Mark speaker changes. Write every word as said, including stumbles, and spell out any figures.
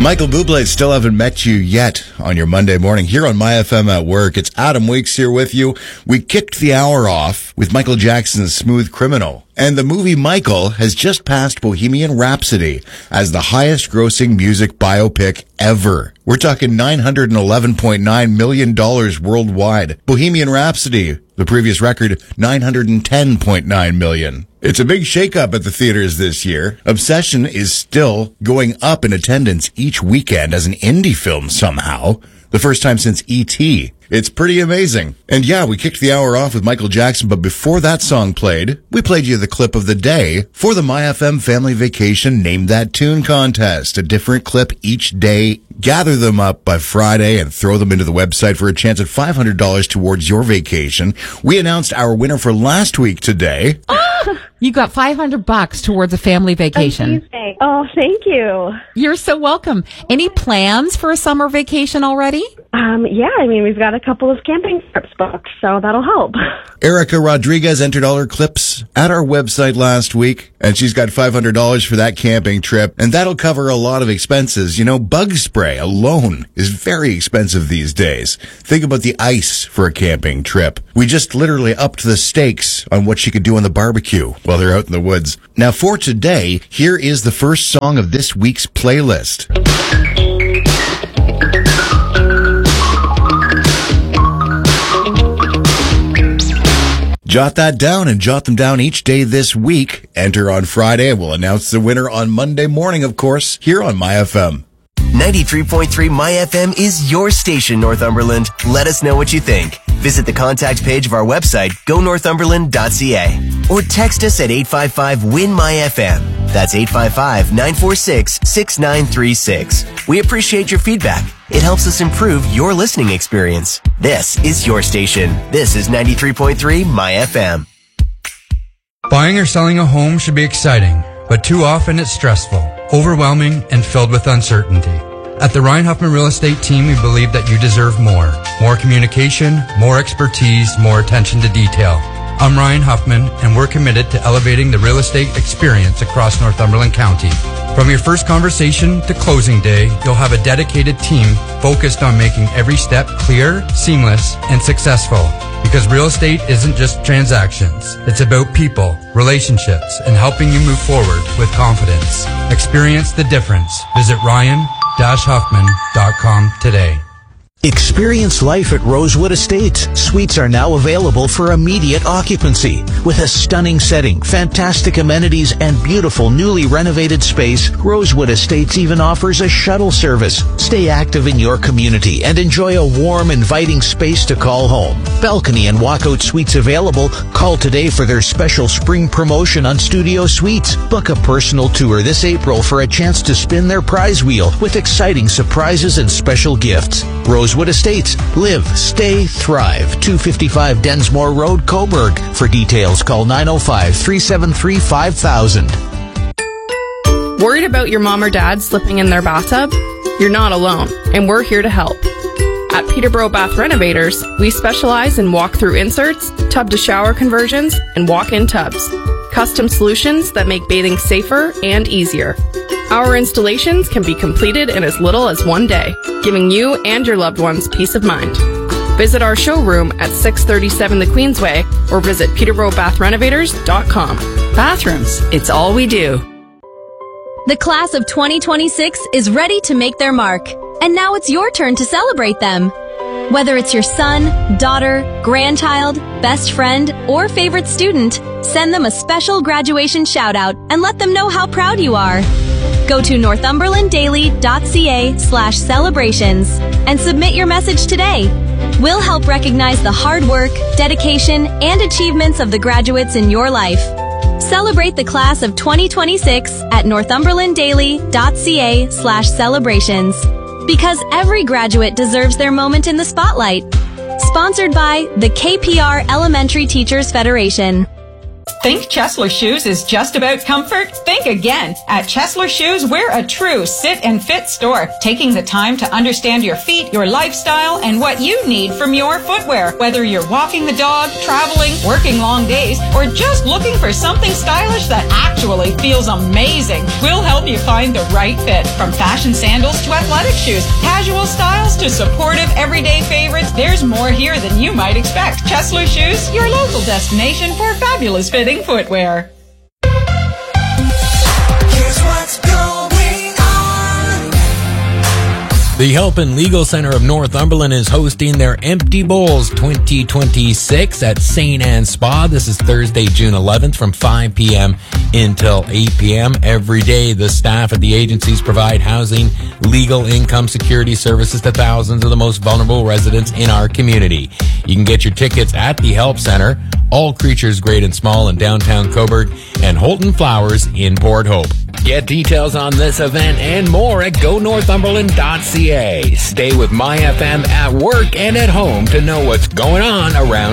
Speaker 1: Michael Bublé, still haven't met you yet on your Monday morning here on My F M at Work. It's Adam Weeks here with you. We kicked the hour off with Michael Jackson's Smooth Criminal. And the movie Michael has just passed Bohemian Rhapsody as the highest grossing music biopic ever. We're talking nine hundred eleven point nine million dollars worldwide. Bohemian Rhapsody, the previous record, nine hundred ten point nine million dollars. It's a big shakeup at the theaters this year. Obsession is still going up in attendance each weekend as an indie film somehow. The first time since E T It's pretty amazing. And yeah, we kicked the hour off with Michael Jackson, but before that song played, we played you the clip of the day for the My F M Family Vacation Name That Tune contest. A different clip each day. Gather them up by Friday and throw them into the website for a chance at five hundred dollars towards your vacation. We announced our winner for last week today.
Speaker 2: You got five hundred bucks towards a family vacation.
Speaker 3: Amazing. Oh, thank you.
Speaker 2: You're so welcome. Any plans for a summer vacation already?
Speaker 3: Um, yeah, I mean, we've got a couple of camping trips booked, so that'll help.
Speaker 1: Erica Rodriguez entered all her clips at our website last week, and she's got five hundred dollars for that camping trip, and that'll cover a lot of expenses. You know, bug spray alone is very expensive these days. Think about the ice for a camping trip. We just literally upped the stakes on what she could do on the barbecue while they're out in the woods. Now, for today, here is the first song of this week's playlist. Jot that down and jot them down each day this week. Enter on Friday and we'll announce the winner on Monday morning, of course, here on My F M.
Speaker 4: ninety-three point three My F M is your station, Northumberland. Let us know what you think. Visit the contact page of our website, go northumberland dot c a, or text us at eight five five, W I N, M Y F M. That's eight five five, nine four six, six nine three six. We appreciate your feedback. It helps us improve your listening experience. This is your station. This is ninety-three point three My F M.
Speaker 5: Buying or selling a home should be exciting, but too often it's stressful, overwhelming, and filled with uncertainty. At the Ryan Huffman Real Estate Team, we believe that you deserve more. More communication, more expertise, more attention to detail. I'm Ryan Huffman, and we're committed to elevating the real estate experience across Northumberland County. From your first conversation to closing day, you'll have a dedicated team focused on making every step clear, seamless, and successful. Because real estate isn't just transactions. It's about people, relationships, and helping you move forward with confidence. Experience the difference. Visit ryan dash huffman dot com today.
Speaker 6: Experience life at Rosewood Estates. Suites are now available for immediate occupancy. With a stunning setting, fantastic amenities, and beautiful newly renovated space, Rosewood Estates even offers a shuttle service. Stay active in your community and enjoy a warm, inviting space to call home. Balcony and walkout suites available. Call today for their special spring promotion on Studio Suites. Book a personal tour this April for a chance to spin their prize wheel with exciting surprises and special gifts. Rosewood Estates. Live, stay, thrive. two fifty-five Densmore Road, Coburg. For details, call nine oh five, three seven three, five thousand.
Speaker 7: Worried about your mom or dad slipping in their bathtub? You're not alone, and we're here to help. At Peterborough Bath Renovators, we specialize in walk-through inserts, tub-to-shower conversions, and walk-in tubs. Custom solutions that make bathing safer and easier. Our installations can be completed in as little as one day, giving you and your loved ones peace of mind. Visit our showroom at six thirty-seven The Queensway or visit peterborough bath renovators dot com.
Speaker 8: Bathrooms, it's all we do.
Speaker 9: The class of twenty twenty-six is ready to make their mark, and now it's your turn to celebrate them. Whether it's your son, daughter, grandchild, best friend, or favorite student, send them a special graduation shout-out and let them know how proud you are. Go to northumberland daily dot c a slash celebrations and submit your message today. We'll help recognize the hard work, dedication, and achievements of the graduates in your life. Celebrate the class of twenty twenty-six at northumberland daily dot c a slash celebrations. Because every graduate deserves their moment in the spotlight. Sponsored by the K P R Elementary Teachers Federation.
Speaker 8: Think Chesler Shoes is just about comfort? Think again. At Chesler Shoes, we're a true sit and fit store, taking the time to understand your feet, your lifestyle, and what you need from your footwear. Whether you're walking the dog, traveling, working long days, or just looking for something stylish that actually feels amazing, we'll help you find the right fit. From fashion sandals to athletic shoes, casual styles to supportive everyday favorites, there's more here than you might expect. Chesler Shoes, your local destination for fabulous fitting footwear.
Speaker 10: Here's what's going on.
Speaker 11: The Help and Legal Center of Northumberland is hosting their Empty Bowls twenty twenty-six at Saint Anne's Spa. This is Thursday, June eleventh from five p.m. until eight p.m. Every day, the staff at the agencies provide housing, legal, income security services to thousands of the most vulnerable residents in our community. You can get your tickets at the Help Center, All Creatures Great and Small in downtown Cobourg, and Holton Flowers in Port Hope. Get details on this event and more at go northumberland dot c a. Stay with My F M at work and at home to know what's going on around